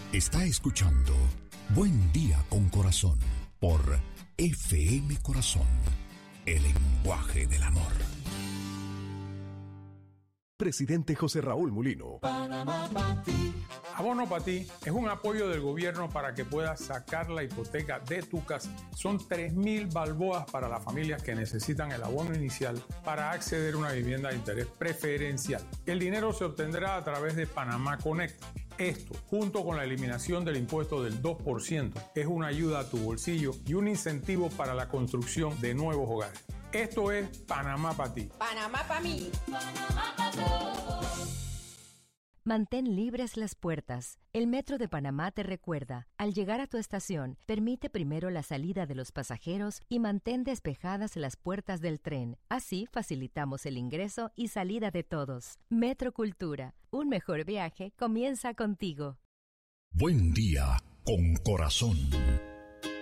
Está escuchando Buen Día con Corazón por FM Corazón, el lenguaje del amor. Presidente José Raúl Mulino. Panamá pa' ti. Abono para ti es un apoyo del gobierno para que puedas sacar la hipoteca de tu casa. Son 3.000 balboas para las familias que necesitan el abono inicial para acceder a una vivienda de interés preferencial. El dinero se obtendrá a través de Panamá Connect. Esto, junto con la eliminación del impuesto del 2%, es una ayuda a tu bolsillo y un incentivo para la construcción de nuevos hogares. Esto es Panamá para ti. Panamá para mí. Panamá para todos. Mantén libres las puertas. El Metro de Panamá te recuerda, al llegar a tu estación, permite primero la salida de los pasajeros y mantén despejadas las puertas del tren. Así facilitamos el ingreso y salida de todos. Metro Cultura. Un mejor viaje comienza contigo. Buen Día con Corazón.